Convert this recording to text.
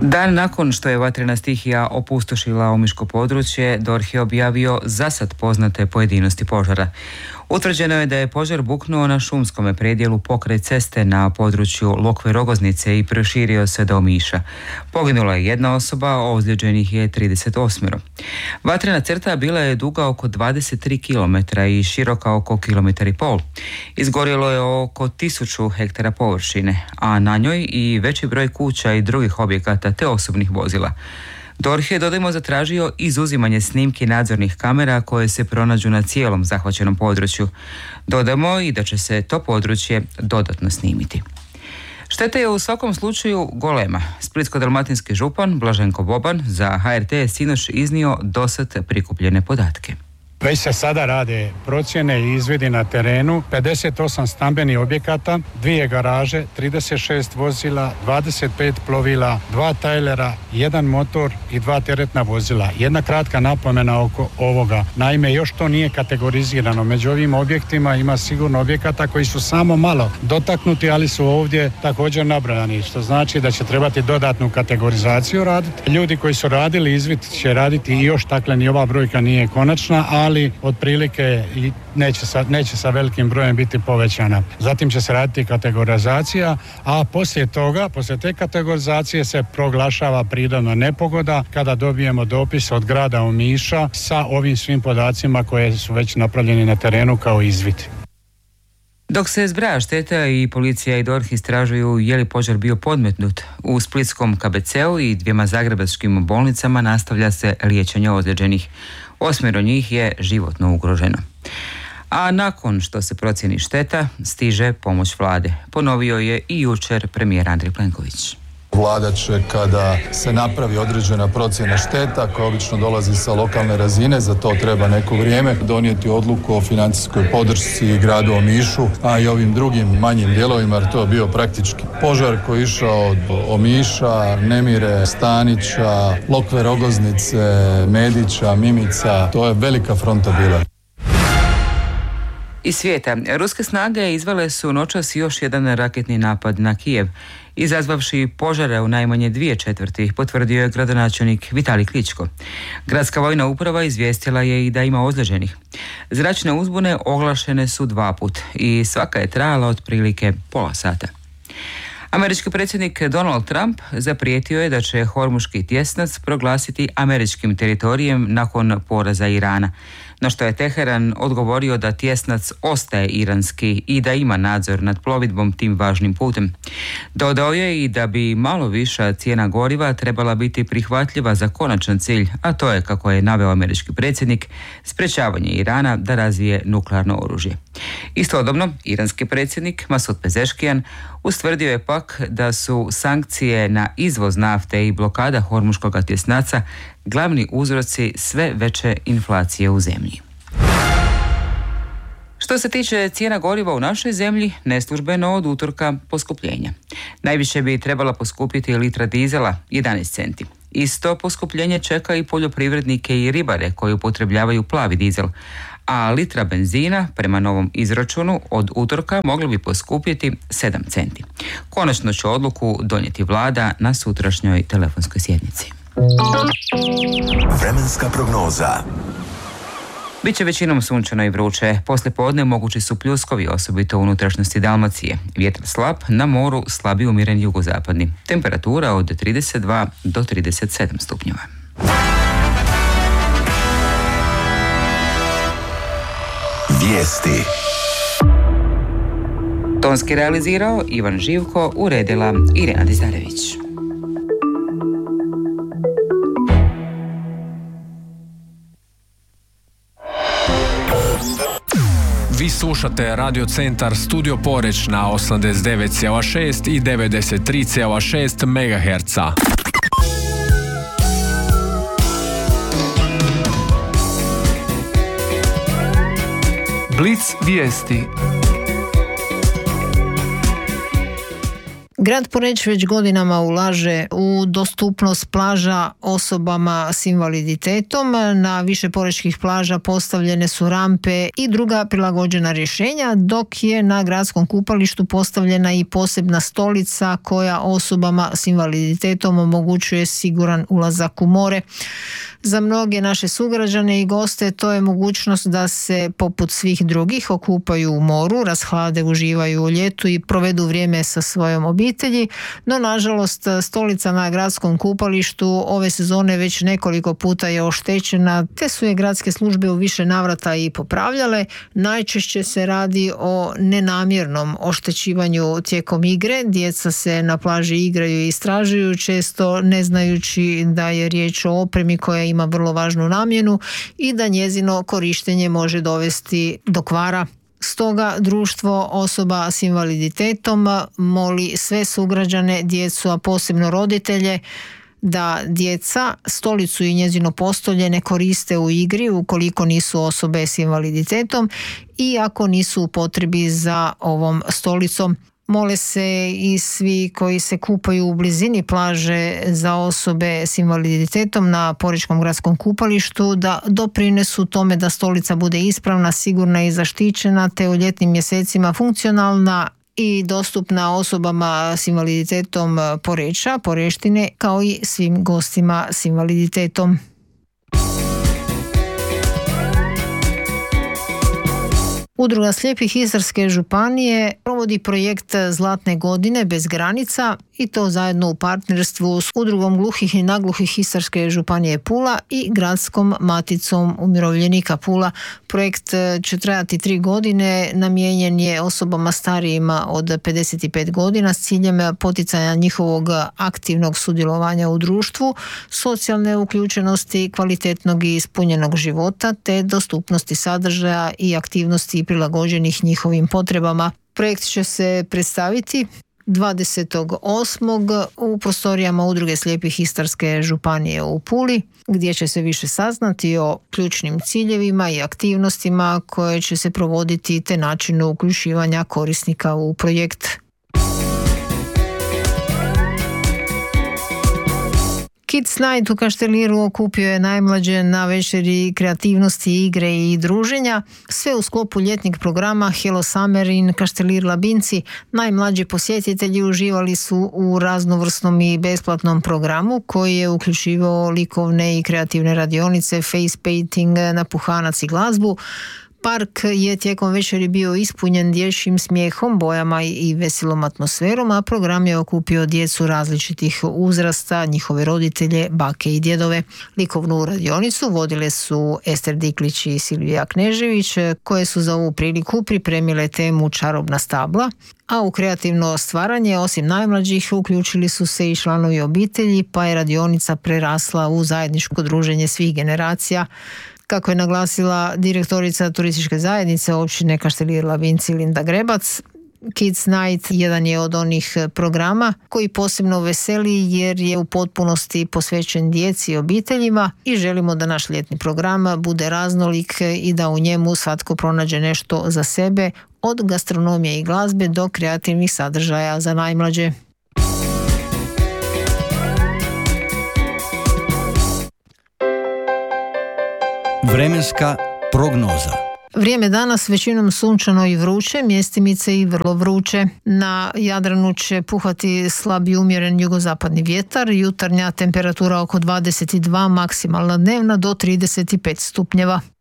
Dan nakon što je vatrena stihija opustošila omiško područje, DORH je objavio zasad poznate pojedinosti požara. Utvrđeno je da je požar buknuo na šumskome predjelu pokraj ceste na području Lokve Rogoznice i proširio se do Omiša. Poginula je jedna osoba, a ozlijeđenih je 38. Vatrena crta bila je duga oko 23 km i široka oko 1,5 km. Izgorjelo je oko 1000 hektara površine, a na njoj i veći broj kuća i drugih objekata te osobnih vozila. DORH je, dodajmo, zatražio izuzimanje snimki nadzornih kamera koje se pronađu na cijelom zahvaćenom području. Dodamo i da će se to područje dodatno snimiti. Šteta je u svakom slučaju golema. Splitsko-dalmatinski župan Blaženko Boban za HRT je sinoć iznio dosad prikupljene podatke. Već se sada rade procjene i izvidi na terenu, 58 stambenih objekata, 2 garaže, 36 vozila, 25 plovila, 2 tajlera, 1 motor i 2 teretna vozila. Jedna kratka napomena oko ovoga. Naime, još to nije kategorizirano. Među ovim objektima ima sigurno objekata koji su samo malo dotaknuti, ali su ovdje također nabrojani, što znači da će trebati dodatnu kategorizaciju raditi. Ljudi koji su radili izvid će raditi i još, dakle ni ova brojka nije konačna, ali otprilike neće sa velikim brojem biti povećana. Zatim će se raditi kategorizacija, a poslije te kategorizacije se proglašava prirodna nepogoda kada dobijemo dopis od grada Omiša sa ovim svim podacima koje su već napravljeni na terenu kao izvid. Dok se zbraja šteta i policija i DORH istražuju je li požar bio podmetnut, u splitskom KBC-u i 2 zagrebačkim bolnicama nastavlja se liječenje ozlijeđenih. 8 njih je životno ugroženo. A nakon što se procijeni šteta, stiže pomoć vlade. Ponovio je i jučer premijer Andrej Plenković. Vlada će, kada se napravi određena procjena šteta koja obično dolazi sa lokalne razine, za to treba neko vrijeme, donijeti odluku o financijskoj podršci gradu Omišu, a i ovim drugim manjim dijelovima, jer to je bio praktički požar koji je išao od Omiša, Nemire, Stanića, Lokve Rogoznice, Medića, Mimica. To je velika fronta bila. Iz svijeta, ruske snage izvele su noćas još jedan raketni napad na Kijev, izazvavši požare u najmanje 2/4, potvrdio je gradonačelnik Vitalij Kličko. Gradska vojna uprava izvijestila je i da ima ozlijeđenih. Zračne uzbune oglašene su 2 puta i svaka je trajala otprilike pola sata. Američki predsjednik Donald Trump zaprijetio je da će Hormuški tjesnac proglasiti američkim teritorijem nakon poraza Irana, na što je Teheran odgovorio da tjesnac ostaje iranski i da ima nadzor nad plovidbom tim važnim putem. Dodao je i da bi malo viša cijena goriva trebala biti prihvatljiva za konačan cilj, a to je, kako je naveo američki predsjednik, sprečavanje Irana da razvije nuklearno oružje. Istodobno, iranski predsjednik Masud Pezeškijan ustvrdio je pak da su sankcije na izvoz nafte i blokada Hormuškog tjesnaca glavni uzroci sve veće inflacije u zemlji. Što se tiče cijena goriva u našoj zemlji, neslužbeno od utorka poskupljenja. Najviše bi trebala poskupiti litra dizela, 11 centi. Isto poskupljenje čeka i poljoprivrednike i ribare koji upotrebljavaju plavi dizel, a litra benzina, prema novom izračunu, od utorka mogla bi poskupjeti 7 centi. Konačno će odluku donijeti vlada na sutrašnjoj telefonskoj sjednici. Vremenska prognoza. Biće većinom sunčano i vruće. Poslijepodne mogući su pljuskovi, osobito u unutrašnjosti Dalmacije. Vjetar slab, na moru slabiji umjeren jugozapadni. Temperatura od 32 do 37 stupnjeva. Vijesti. Tonski realizirao Ivan Živko, uredila Irena Dizarević. Vi slušate Radio Centar Studio Poreć na 89,6 i 93,6 MHz. Blic vijesti. Grad Poreč već godinama ulaže u dostupnost plaža osobama s invaliditetom. Na više porečkih plaža postavljene su rampe i druga prilagođena rješenja, dok je na gradskom kupalištu postavljena i posebna stolica koja osobama s invaliditetom omogućuje siguran ulazak u more. Za mnoge naše sugrađane i goste to je mogućnost da se poput svih drugih okupaju u moru, rashlade, uživaju u ljetu i provedu vrijeme sa svojom obitelji, no nažalost stolica na gradskom kupalištu ove sezone već nekoliko puta je oštećena, te su je gradske službe u više navrata i popravljale. Najčešće se radi o nenamjernom oštećivanju tijekom igre. Djeca se na plaži igraju i istražuju, često ne znajući da je riječ o opremi koja ima vrlo važnu namjenu i da njezino korištenje može dovesti do kvara. Stoga društvo osoba s invaliditetom moli sve sugrađane, djecu, a posebno roditelje, da djeca stolicu i njezino postolje ne koriste u igri ukoliko nisu osobe s invaliditetom i ako nisu u potrebi za ovom stolicom. Mole se i svi koji se kupaju u blizini plaže za osobe s invaliditetom na Porečkom gradskom kupalištu da doprinesu tome da stolica bude ispravna, sigurna i zaštićena, te u ljetnim mjesecima funkcionalna i dostupna osobama s invaliditetom Poreča, Poreštine, kao i svim gostima s invaliditetom. Udruga slijepih Istarske županije provodi projekt Zlatne godine bez granica i to zajedno u partnerstvu s Udrugom gluhih i nagluhih Istarske županije Pula i Gradskom maticom umirovljenika Pula. Projekt će trajati 3 godine, namijenjen je osobama starijima od 55 godina s ciljem poticanja njihovog aktivnog sudjelovanja u društvu, socijalne uključenosti, kvalitetnog i ispunjenog života te dostupnosti sadržaja i aktivnosti prilagođenih njihovim potrebama. Projekt će se predstaviti 28. u prostorijama Udruge slijepih Istarske županije u Puli, gdje će se više saznati o ključnim ciljevima i aktivnostima koje će se provoditi te načinu uključivanja korisnika u projekt. Kids Night u Kašteliru okupio je najmlađe na večeri kreativnosti, igre i druženja. Sve u sklopu ljetnog programa Hello Summer in Kaštelir Labinci. Najmlađi posjetitelji uživali su u raznovrsnom i besplatnom programu koji je uključivao likovne i kreativne radionice, face painting, napuhanac i glazbu. Park je tijekom večeri bio ispunjen dječjim smijehom, bojama i veselom atmosferom, a program je okupio djecu različitih uzrasta, njihove roditelje, bake i djedove. Likovnu radionicu vodile su Ester Diklić i Silvija Knežević, koje su za ovu priliku pripremile temu Čarobna stabla, a u kreativno stvaranje osim najmlađih uključili su se i članovi obitelji, pa je radionica prerasla u zajedničko druženje svih generacija. Kako je naglasila direktorica turističke zajednice općine Kaštelir Labinci Linda Grebac, Kids Night jedan je od onih programa koji posebno veseli jer je u potpunosti posvećen djeci i obiteljima i želimo da naš ljetni program bude raznolik i da u njemu svatko pronađe nešto za sebe, od gastronomije i glazbe do kreativnih sadržaja za najmlađe. Vremenska prognoza. Vrijeme danas većinom sunčano i vruće, mjestimice i vrlo vruće. Na Jadranu će puhati slab i umjeren jugozapadni vjetar, jutarnja temperatura oko 22, maksimalna dnevna do 35 stupnjeva.